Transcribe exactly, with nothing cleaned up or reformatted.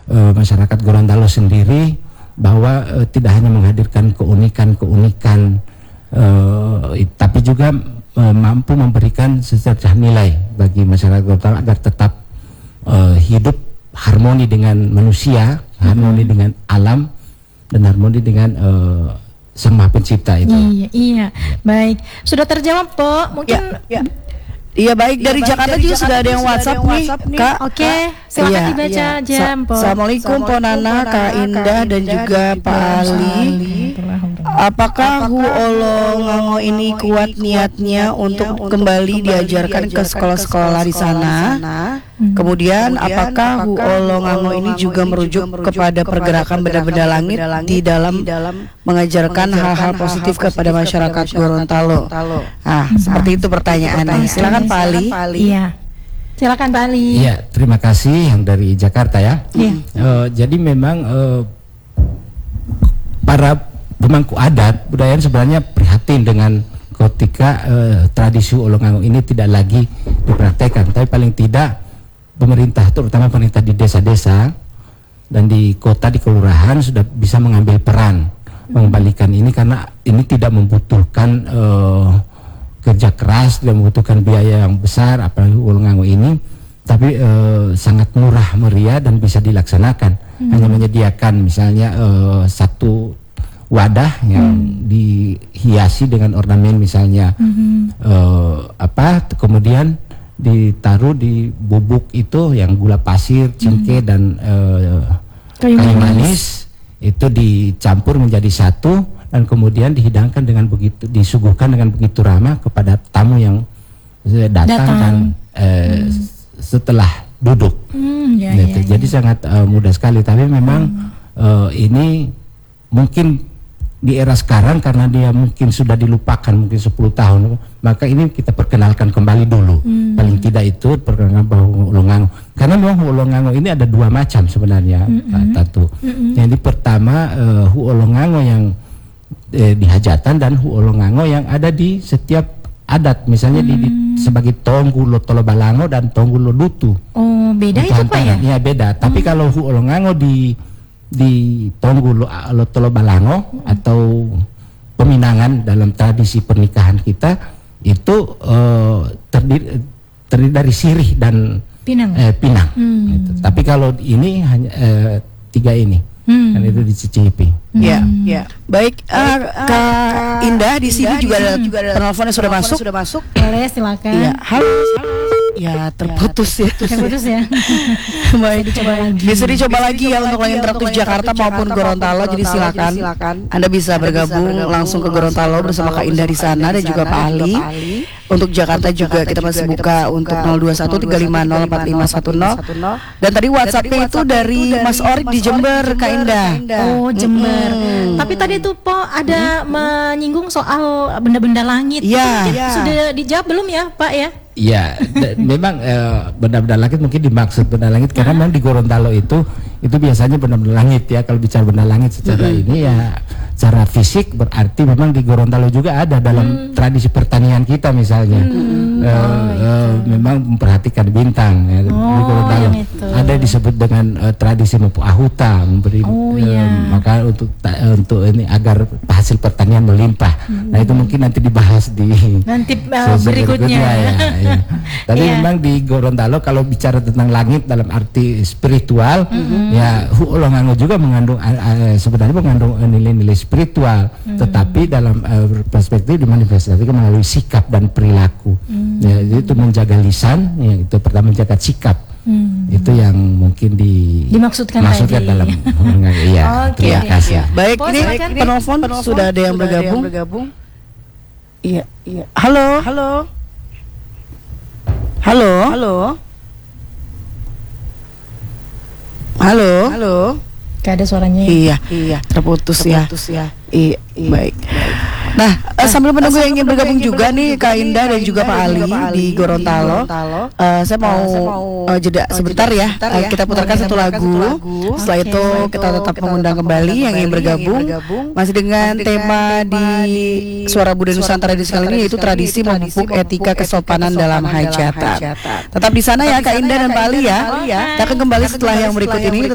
uh, masyarakat Gorontalo sendiri bahwa uh, tidak hanya menghadirkan keunikan-keunikan, uh, tapi juga uh, mampu memberikan secercah nilai bagi masyarakat Gorontalo agar tetap uh, hidup harmoni dengan manusia, harmoni dengan alam, dan harmoni dengan uh, Sang Maha Pencipta itu. Iya, iya. Baik, sudah terjawab, Po. Mungkin ya, ya. Iya baik, dari ya, Jakarta juga sudah ada yang WhatsApp, WhatsApp nih, Kak. Oke, silakan iya, dibaca iya. aja, Po. Assalamualaikum Po Nana, Kak Indah dan juga Pak Ali. Apakah Hu Olo Ngango ini kuat niatnya untuk kembali diajarkan ke sekolah-sekolah di sana? Kemudian apakah Hu Olo Ngango ini juga merujuk kepada pergerakan benda-benda langit di dalam mengajarkan hal-hal positif kepada masyarakat Gorontalo? Ah, seperti itu pertanyaannya. Silakan Pak Ali. Iya. Silakan Pak Ali. Iya, terima kasih yang dari Jakarta ya. Iya. Uh, jadi memang uh, para pemangku adat budaya sebenarnya prihatin dengan ketika uh, tradisi Olo Ngango ini tidak lagi dipraktekkan, tapi paling tidak pemerintah, terutama pemerintah di desa-desa dan di kota, di kelurahan sudah bisa mengambil peran mengembalikan ini, karena ini tidak membutuhkan uh, kerja keras, tidak membutuhkan biaya yang besar apalagi Olo Ngango ini, tapi uh, sangat murah meriah dan bisa dilaksanakan. Hmm. Hanya menyediakan misalnya uh, satu wadah yang hmm. dihiasi dengan ornamen misalnya hmm. uh, apa, kemudian ditaruh di bubuk itu yang gula pasir, cingke hmm. dan uh, kayu, kayu manis. manis itu dicampur menjadi satu dan kemudian dihidangkan dengan begitu, disuguhkan dengan begitu ramah kepada tamu yang datang, datang. dan uh, hmm. setelah duduk. Hmm, ya, gitu. ya, ya. Jadi sangat uh, mudah sekali, tapi memang hmm. uh, ini mungkin di era sekarang karena dia mungkin sudah dilupakan mungkin sepuluh tahun, maka ini kita perkenalkan kembali dulu. Hmm. Paling tidak itu perkenalkan bahwa Olo Ngango, karena memang Olo Ngango ini ada dua macam sebenarnya, hmm. Pak Tatu. Hmm. Yang pertama uh, Hu Olo Ngango yang eh, di hajatan dan Hu Olo Ngango yang ada di setiap adat, misalnya hmm. di, di sebagai Tonggu Lotolo Balango dan Tonggu Lodutu. Oh, beda itu Pak ya? Iya beda. Hmm. Tapi kalau Hu Olo Ngango di di Tonggu Lotolo Balango hmm. atau peminangan dalam tradisi pernikahan kita itu uh, terdiri, terdiri dari sirih dan pinang. Eh, pinang. Hmm. Gitu. Tapi kalau ini hanya eh, tiga ini, hmm. dan itu dicicipi. Ya, hmm. ya. Baik, uh, Kak Indah di sini juga ada, juga ada penelponnya sudah masuk. Sudah masuk. Boleh, silakan. Ya, halo. Ya terputus ya, terputus ya. Baik, dicoba lagi. Bisa dicoba lagi ya untuk yang interaktif Jakarta maupun Gorontalo. Jadi silakan, Anda bisa bergabung langsung ke Gorontalo bersama Kak Indah di sana dan juga Pak Ali. Untuk Jakarta juga kita masih buka untuk nol dua satu tiga lima nol empat lima satu nol. Dan tadi WhatsAppnya itu dari Mas Orik di Jember, Kak Indah. Oh, Jember. Tapi tadi tuh Po ada menyinggung soal benda-benda langit. Ya. Sudah dijawab belum ya Pak ya? Ya, memang eh, benda-benda langit mungkin dimaksud benda langit karena memang di Gorontalo itu itu biasanya benda-benda langit ya. Kalau bicara benda langit secara mm-hmm. ini ya secara fisik berarti memang di Gorontalo juga ada dalam mm. tradisi pertanian kita misalnya. Mm. Uh, oh, uh, memang memperhatikan bintang ya, oh, di Gorontalo. Ada disebut dengan uh, tradisi Mempu Ahuta, memberi oh, uh, yeah. maka untuk uh, untuk ini agar hasil pertanian melimpah. Mm. Nah, itu mungkin nanti dibahas di nanti uh, berikutnya ya. ya. Ya. Tapi yeah. memang di Gorontalo kalau bicara tentang langit dalam arti spiritual, mm-hmm. ya Hu Olo Ngango juga mengandung uh, sebenarnya mengandung nilai-nilai spiritual, mm-hmm. tetapi dalam uh, perspektif dimanifestasikan melalui sikap dan perilaku. Mm-hmm. Ya, itu menjaga lisan, ya, itu pertama menjaga sikap. Hmm. Itu yang mungkin di dimaksudkan maksudkan tadi. dalam iya. Okay. Terima kasih. Ya. Baik, ini penelpon sudah ada yang bergabung. Iya, iya. Halo, halo. Halo, halo. Halo, halo. Gak ada suaranya. Iya, iya. Terputus, Terputus ya. ya. Iya, iya. Baik. Nah, uh, sambil menunggu yang ingin bergabung juga nih Kak Indah dan juga Pak Ali di Gorontalo, uh, saya mau uh, jeda sebentar ya. Uh, kita putarkan satu lagu. Setelah itu kita tetap mengundang kembali yang ingin bergabung masih dengan tema di Suara Budaya Nusantara di sekali ini, yaitu tradisi memupuk etika kesopanan dalam hajatan. Tetap di sana ya Kak Indah dan Pak Ali ya. Kita akan kembali setelah yang berikut ini.